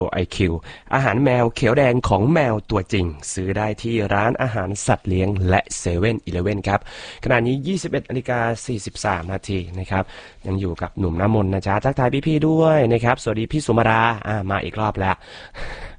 IQ อาหารแมวเขียวแดงของแมวตัวจริงซื้อได้ที่ร้านอาหารสัตว์เลี้ยงและเซเว่นอีเลฟเว่นครับขณะนี้ 21:43 นาทีนะครับยังอยู่กับหนุ่มน้ำมนต์นะจ๊ะทักทายพี่ๆด้วยนะครับสวัสดีพี่สุมารามาอีกรอบแล้ว